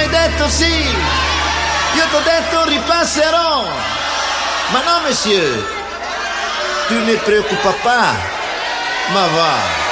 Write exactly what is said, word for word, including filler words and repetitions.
hai detto sì, io t'ho detto ripasserò. Ma no, monsieur, tu ne preoccupa pas, ma va.